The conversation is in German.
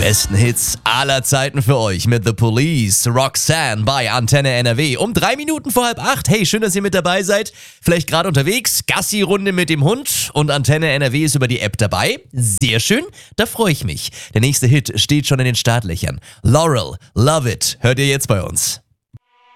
besten Hits aller Zeiten für euch mit The Police, Roxanne bei Antenne NRW. Um 3 Minuten vor 7:30. Hey, schön, dass ihr mit dabei seid. Vielleicht gerade unterwegs, Gassi-Runde mit dem Hund und Antenne NRW ist über die App dabei. Sehr schön, da freue ich mich. Der nächste Hit steht schon in den Startlöchern. Laurel, Love It, hört ihr jetzt bei uns.